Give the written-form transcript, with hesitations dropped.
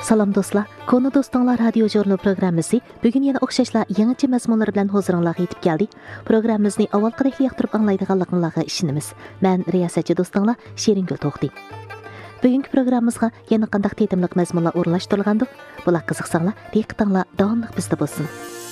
Salam dostlar, Konu Dostlar radio jurnal programmasi bugun yana o'xshashlar yangicha mazmunlar bilan huzuringizga yetib keldi. Programmamizni avvalgidek yoqtirib anglaydiganligingizga ishonamiz. Men riyosatchi do'stinglar Sheringul To'xti. Bugungi programmamizga yana qanday tetimliq mazmunlar o'rnashtirilgandi? Bular qiziqsanglar, diqqatinglar davomli bizda bo'lsin.